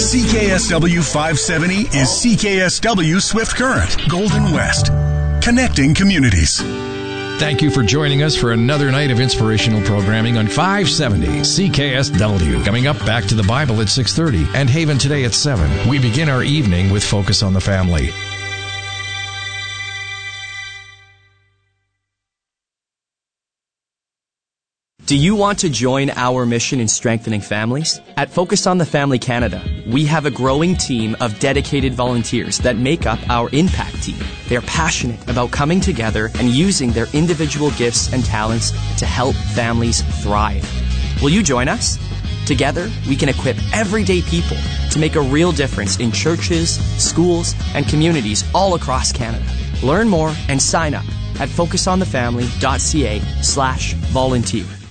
CKSW 570 is CKSW Swift Current, Golden West. Connecting communities. Thank you for joining us for another night of inspirational programming on 570 CKSW. Coming up, Back to the Bible at 6:30 and Haven Today at 7. We begin our evening with Focus on the Family. Do you want to join our mission in strengthening families? At Focus on the Family Canada, we have a growing team of dedicated volunteers that make up our impact team. They're passionate about coming together and using their individual gifts and talents to help families thrive. Will you join us? Together, we can equip everyday people to make a real difference in churches, schools, and communities all across Canada. Learn more and sign up at focusonthefamily.ca/volunteer.